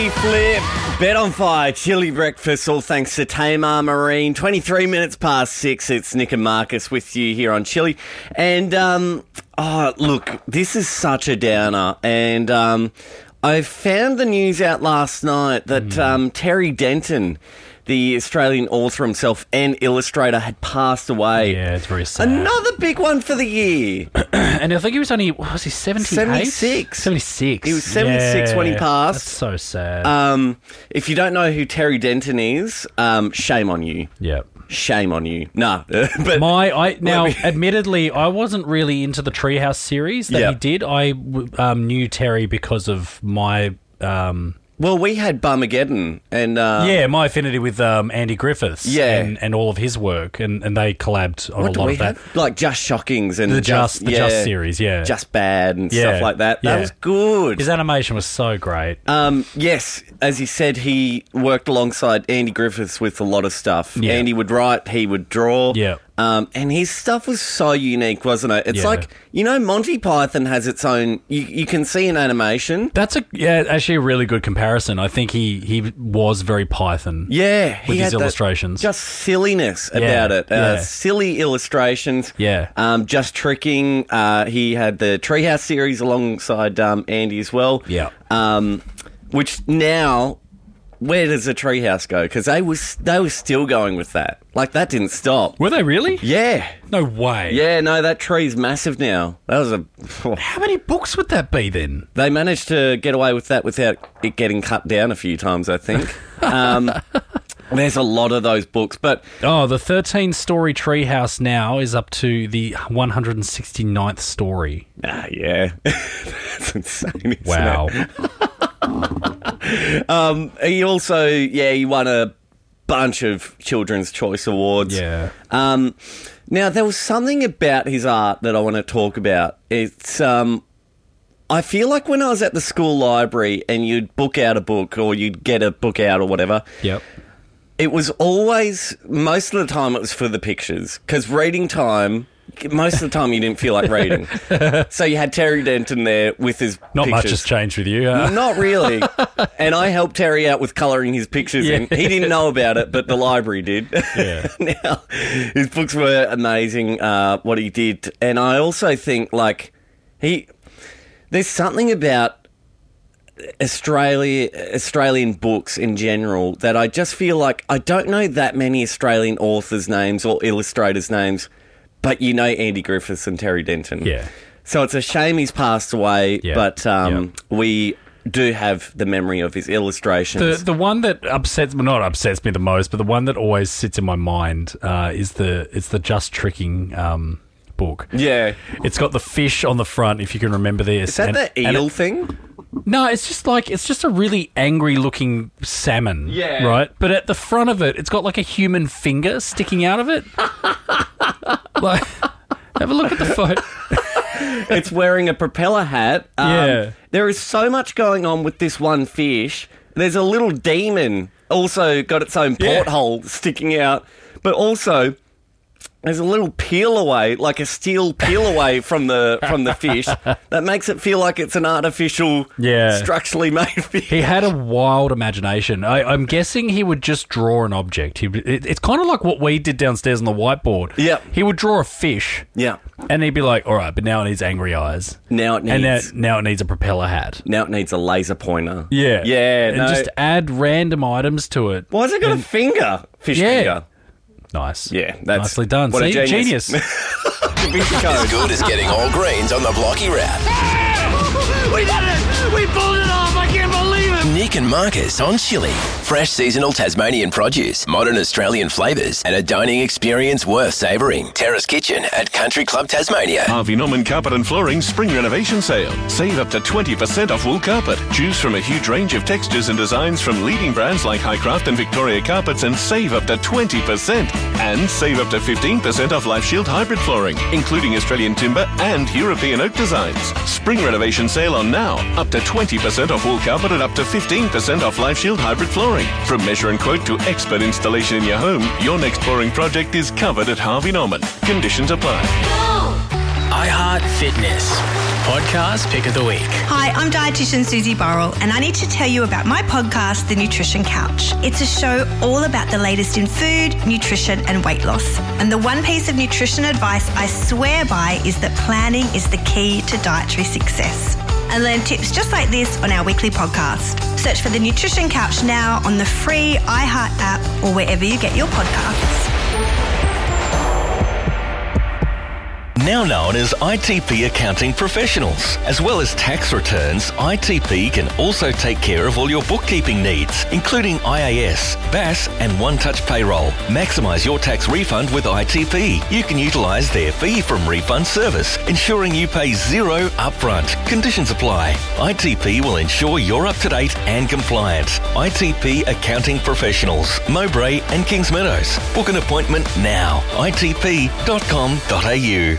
Footy Flip, Bet on Fire, Chili Breakfast, all thanks to Tamar Marine. 23 minutes past 6, it's Nick and Marcus with you here on Chili. And, look, this is such a downer. And I found the news out last night that Terry Denton, the Australian author himself and illustrator, had passed away. Yeah, it's very sad. Another big one for the year. And I think he was only, what was he, 78? 76. 76. He was 76 when he passed. That's so sad. If you don't know who Terry Denton is, shame on you. Yeah. Shame on you. Nah. But admittedly, I wasn't really into the Treehouse series that he did. I knew Terry because of my... well, we had Bummageddon and... my affinity with Andy Griffiths and all of his work, and they collabed on a lot of that. Like Just Shockings and the Just series, Just Bad and stuff like that. That was good. His animation was so great. Yes, as he said, he worked alongside Andy Griffiths with a lot of stuff. Yeah. Andy would write, he would draw. Yeah. And his stuff was so unique, wasn't it? It's like, Monty Python has its own... You can see an animation. That's actually a really good comparison. I think he was very Python. Yeah. With his illustrations. Just silliness about it. Silly illustrations. Yeah. Just tricking. He had the Treehouse series alongside Andy as well. Yeah. Which now... Where does the Treehouse go? Because they were still going with that. Like, that didn't stop. Were they really? Yeah. No way. Yeah, no, that tree's massive now. That was How many books would that be then? They managed to get away with that without it getting cut down a few times, I think. There's a lot of those books, but... Oh, the 13-story Treehouse now is up to the 169th story. Yeah. That's insane, Wow. He also, he won a bunch of Children's Choice Awards. Yeah. Now, there was something about his art that I want to talk about. It's, I feel like when I was at the school library and you'd book out a book or you'd get a book out or whatever. Yep. It was always, most of the time it was for the pictures. Because reading time... Most of the time you didn't feel like reading. So you had Terry Denton there with his Not pictures. much has changed with you, huh? Not really. And I helped Terry out with colouring his pictures in. He didn't know about it, but the library did. Yeah. Now, his books were amazing, what he did. And I also think, there's something about Australian books in general that I just feel like I don't know that many Australian authors' names or illustrators' names, but you know Andy Griffiths and Terry Denton. Yeah. So it's a shame he's passed away, but we do have the memory of his illustrations. The one that not upsets me the most, but the one that always sits in my mind is the Just Tricking book. Yeah. It's got the fish on the front, if you can remember this. Is that the eel thing? No, it's just a really angry looking salmon. Yeah. Right? But at the front of it, it's got like a human finger sticking out of it. Have a look at the photo. It's wearing a propeller hat. There is so much going on with this one fish. There's a little demon also got its own porthole sticking out, but also there's a little peel away, like a steel peel away from the fish that makes it feel like it's an artificial, structurally made fish. He had a wild imagination. I'm guessing he would just draw an object. It's kind of like what we did downstairs on the whiteboard. Yeah. He would draw a fish. Yeah. And he'd be like, all right, but now it needs angry eyes. Now it needs... And now it needs a propeller hat. Now it needs a laser pointer. Yeah. Yeah. And just add random items to it. Why has it got a finger? Fish finger. Nice. Yeah, that's... Nicely done. What See? a genius. As good as getting all greens on the Blocky Wrap. We did it! We pulled it off! I can't believe it! Nick and Marcus on Chili. Fresh seasonal Tasmanian produce, modern Australian flavours, and a dining experience worth savouring. Terrace Kitchen at Country Club Tasmania. Harvey Norman Carpet and Flooring Spring Renovation Sale. Save up to 20% off wool carpet. Choose from a huge range of textures and designs from leading brands like Highcraft and Victoria Carpets and save up to 20%. And save up to 15% off Life Shield hybrid flooring, including Australian timber and European oak designs. Spring Renovation Sale on now. Up to 20% off wool carpet and up to 15% off Life Shield hybrid flooring. From measure and quote to expert installation in your home, your next flooring project is covered at Harvey Norman. Conditions apply. iHeart Fitness. Podcast Pick of the Week. Hi, I'm dietitian Susie Burrell, and I need to tell you about my podcast, The Nutrition Couch. It's a show all about the latest in food, nutrition and weight loss. And the one piece of nutrition advice I swear by is that planning is the key to dietary success. And learn tips just like this on our weekly podcast. Search for The Nutrition Couch now on the free iHeart app or wherever you get your podcasts. Now known as ITP Accounting Professionals. As well as tax returns, ITP can also take care of all your bookkeeping needs, including IAS, BAS and One Touch Payroll. Maximise your tax refund with ITP. You can utilise their fee from refund service, ensuring you pay zero upfront. Conditions apply. ITP will ensure you're up to date and compliant. ITP Accounting Professionals, Mowbray and Kings Meadows. Book an appointment now. itp.com.au.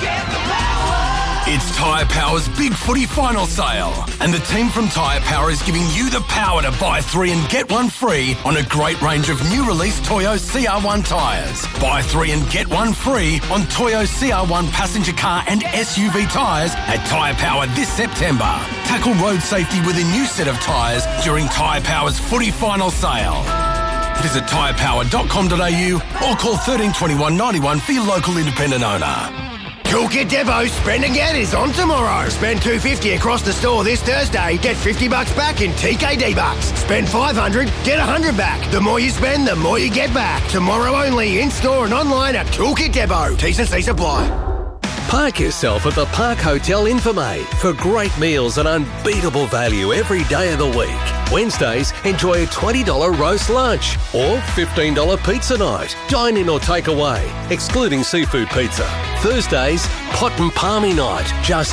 It's Tyre Power's Big Footy Final Sale, and the team from Tyre Power is giving you the power to buy 3 and get 1 free on a great range of new release Toyo CR1 tyres. Buy 3 and get 1 free on Toyo CR1 passenger car and SUV tyres at Tyre Power this September. Tackle road safety with a new set of tyres during Tyre Power's Footy Final Sale. Visit tyrepower.com.au or call 13 21 91 for your local independent owner. Toolkit Depot Spend Again is on tomorrow. Spend $250 across the store this Thursday. Get $50 back in TKD bucks. Spend $500, get $100 back. The more you spend, the more you get back. Tomorrow only, in-store and online at Toolkit Depot. T's and C's apply. Park yourself at the Park Hotel Infirmay for great meals and unbeatable value every day of the week. Wednesdays, enjoy a $20 roast lunch or $15 pizza night. Dine in or take away, excluding seafood pizza. Thursdays, pot and palmy night. Just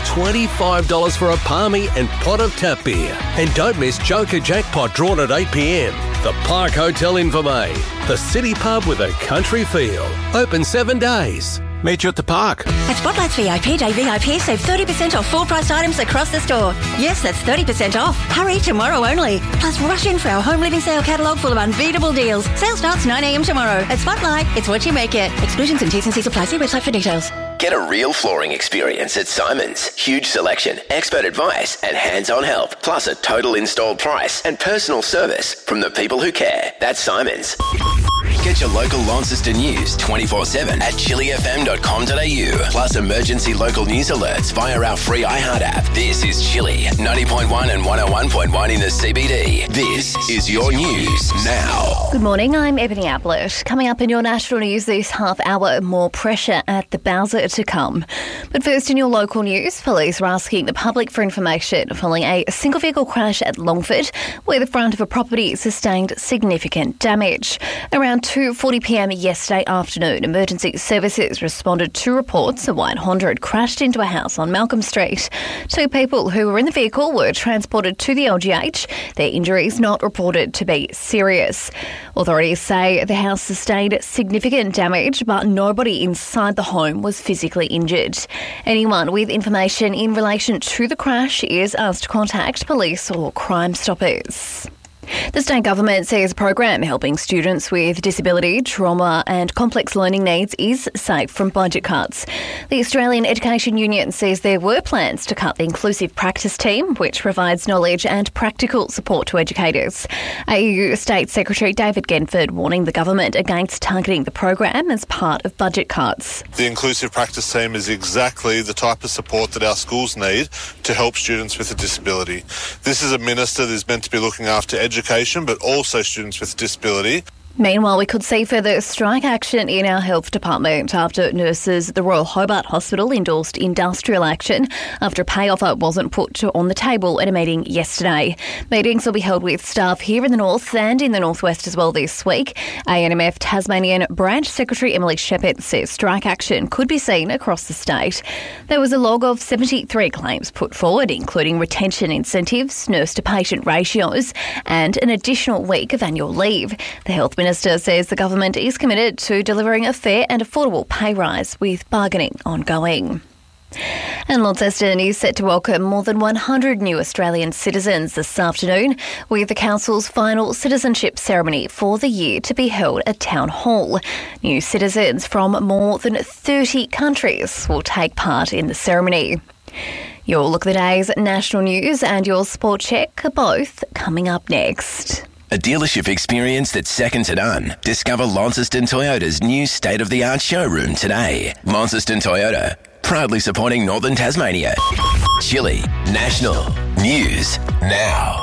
$25 for a palmy and pot of tap beer. And don't miss Joker Jackpot drawn at 8 p.m. The Park Hotel Infirmay, the city pub with a country feel. Open 7 days. Meet you at the park. At Spotlight's VIP Day VIP, save 30% off full-priced items across the store. Yes, that's 30% off. Hurry, tomorrow only. Plus, rush in for our home living sale catalogue full of unbeatable deals. Sale starts 9 a.m. tomorrow. At Spotlight, it's what you make it. Exclusions and T's and C's apply. See website for details. Get a real flooring experience at Simon's. Huge selection, expert advice and hands-on help. Plus a total installed price and personal service from the people who care. That's Simon's. Get your local Launceston news 24/7 at chillyfm.com.au. Plus emergency local news alerts via our free iHeart app. This is Chilly 90.1 and 101.1 in the CBD. This is your news now. Good morning, I'm Ebony Ablett. Coming up in your national news this half hour, more pressure at the Bowser to come. But first in your local news, police are asking the public for information following a single vehicle crash at Longford, where the front of a property sustained significant damage. Around 2:40 p.m. yesterday afternoon, emergency services responded to reports a white Honda had crashed into a house on Malcolm Street. 2 people who were in the vehicle were transported to the LGH, their injuries not reported to be serious. Authorities say the house sustained significant damage, but nobody inside the home was physically injured. Anyone with information in relation to the crash is asked to contact police or Crime Stoppers. The state government says a program helping students with disability, trauma and complex learning needs is safe from budget cuts. The Australian Education Union says there were plans to cut the Inclusive Practice Team, which provides knowledge and practical support to educators. AU State Secretary David Genford warning the government against targeting the program as part of budget cuts. The Inclusive Practice Team is exactly the type of support that our schools need to help students with a disability. This is a minister that is meant to be looking after education, but also students with disability. Meanwhile, we could see further strike action in our health department after nurses at the Royal Hobart Hospital endorsed industrial action after a pay offer wasn't put on the table at a meeting yesterday. Meetings will be held with staff here in the north and in the northwest as well this week. ANMF Tasmanian Branch Secretary Emily Shepherd says strike action could be seen across the state. There was a log of 73 claims put forward, including retention incentives, nurse-to-patient ratios and an additional week of annual leave. The Health Minister says the government is committed to delivering a fair and affordable pay rise with bargaining ongoing. And Launceston is set to welcome more than 100 new Australian citizens this afternoon, with the council's final citizenship ceremony for the year to be held at Town Hall. New citizens from more than 30 countries will take part in the ceremony. Your look at the day's national news and your sport check are both coming up next. A dealership experience that's second to none. Discover Launceston Toyota's new state-of-the-art showroom today. Launceston Toyota, proudly supporting Northern Tasmania. Chile National News Now.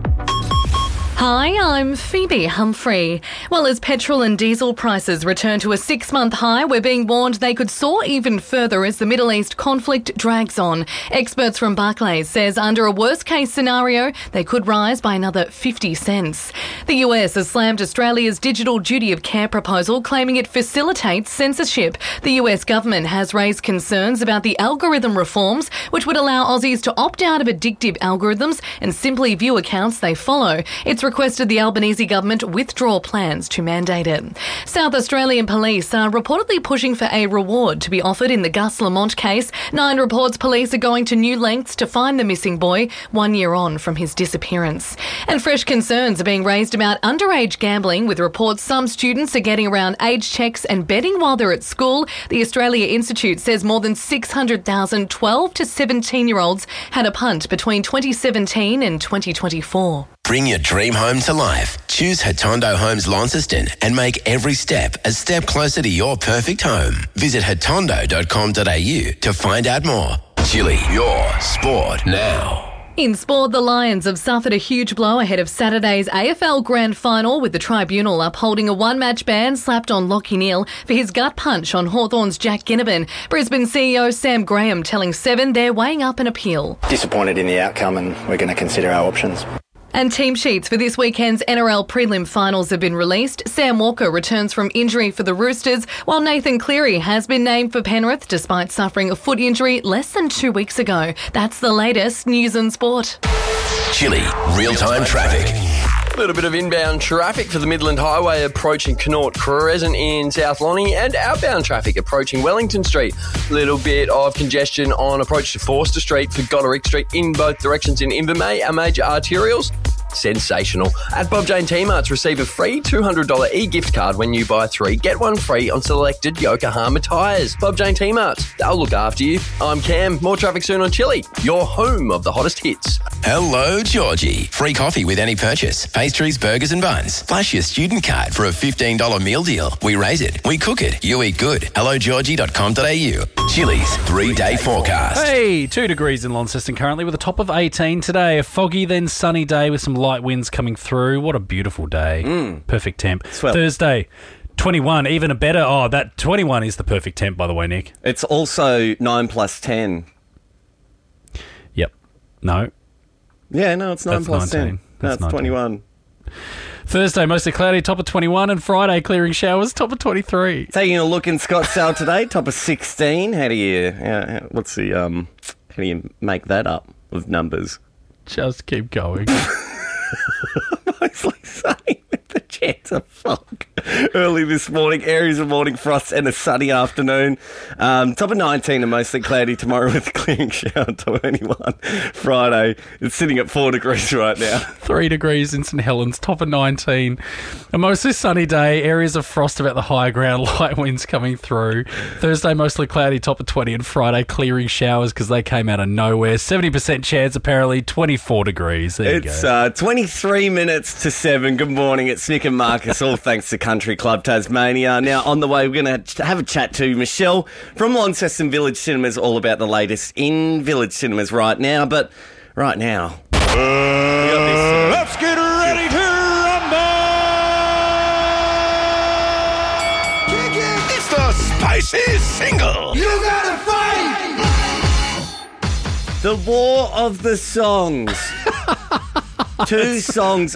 Hi, I'm Phoebe Humphrey. Well, as petrol and diesel prices return to a 6-month high, we're being warned they could soar even further as the Middle East conflict drags on. Experts from Barclays says under a worst-case scenario, they could rise by another 50 cents. The US has slammed Australia's digital duty of care proposal, claiming it facilitates censorship. The US government has raised concerns about the algorithm reforms, which would allow Aussies to opt out of addictive algorithms and simply view accounts they follow. It's requested the Albanese government withdraw plans to mandate it. South Australian police are reportedly pushing for a reward to be offered in the Gus Lamont case. 9 reports police are going to new lengths to find the missing boy 1 year on from his disappearance. And fresh concerns are being raised about underage gambling, with reports some students are getting around age checks and betting while they're at school. The Australia Institute says more than 600,000 12 to 17-year-olds had a punt between 2017 and 2024. Bring your dream home to life. Choose Hatondo Homes Launceston and make every step a step closer to your perfect home. Visit hatondo.com.au to find out more. Chile, your sport now. In sport, the Lions have suffered a huge blow ahead of Saturday's AFL Grand Final, with the tribunal upholding a one-match ban slapped on Lachie Neale for his gut punch on Hawthorn's Jack Ginnivan. Brisbane CEO Sam Graham telling Seven they're weighing up an appeal. Disappointed in the outcome, and we're going to consider our options. And team sheets for this weekend's NRL prelim finals have been released. Sam Walker returns from injury for the Roosters, while Nathan Cleary has been named for Penrith despite suffering a foot injury less than 2 weeks ago. That's the latest news and sport. Chile, real-time traffic. A little bit of inbound traffic for the Midland Highway approaching Connaught Crescent in South Lonnie, and outbound traffic approaching Wellington Street. A little bit of congestion on approach to Forster Street for Goderic Street in both directions in Invermay. Our major arterials, sensational. At Bob Jane T-Marts, receive a free $200 e-gift card when you buy 3. Get 1 free on selected Yokohama tyres. Bob Jane T-Marts, they'll look after you. I'm Cam. More traffic soon on Chile, your home of the hottest hits. Hello, Georgie. Free coffee with any purchase. Pastries, burgers and buns. Flash your student card for a $15 meal deal. We raise it. We cook it. You eat good. HelloGeorgie.com.au. Chile's 3-day forecast. Hey, 2 degrees in Launceston currently with a top of 18 today. A foggy then sunny day with some light winds coming through. What a beautiful day. Perfect temp. Swell. Thursday, 21, even a better. Oh, that 21 is the perfect temp, by the way, Nick. It's also 9 plus 10. Yep. No. Yeah, no, it's 9 plus 10. That's 21. Thursday, mostly cloudy, top of 21, and Friday, clearing showers, top of 23. Taking a look in Scottsdale today, top of 16. How do you make that up with numbers? Just keep going. Mostly sunny with the chance of fog. Early this morning, areas of morning frost and a sunny afternoon. Top of 19 and mostly cloudy tomorrow with a clearing shower, top of 21. Friday, it's sitting at 4 degrees right now. 3 degrees in St Helens, top of 19. A mostly sunny day, areas of frost about the higher ground, light winds coming through. Thursday, mostly cloudy, top of 20, and Friday, clearing showers because they came out of nowhere. 70% chance, apparently, 24 degrees. There you go. It's 23 minutes to 7. Good morning, it's Nick and Marcus, all thanks to Country Club Tasmania. Now, on the way, we're going to have a chat to Michelle from Launceston Village Cinemas, all about the latest in Village Cinemas right now. But right now, let's get ready to rumble! It's the spicy single. You gotta fight! The War of the Songs. 2 songs.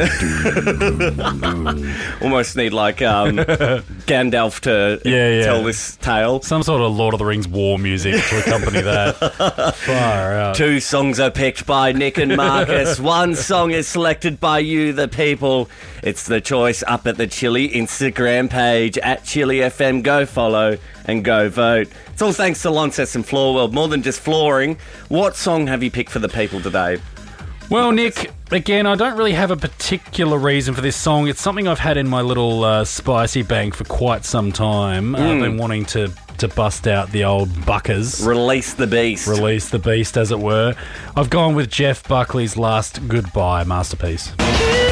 Almost need like Gandalf to tell this tale. Some sort of Lord of the Rings war music to accompany that. Far out. 2 songs are picked by Nick and Marcus. 1 song is selected by you, the people. It's the choice up at the Chili Instagram page at Chili FM. Go follow and go vote. It's all thanks to Launceston Floor World. More than just flooring. What song have you picked for the people today? Well, Nick, again, I don't really have a particular reason for this song. It's something I've had in my little spicy bank for quite some time. I've been wanting to to bust out the old buckers. Release the beast. Release the beast, as it were. I've gone with Jeff Buckley's Last Goodbye masterpiece.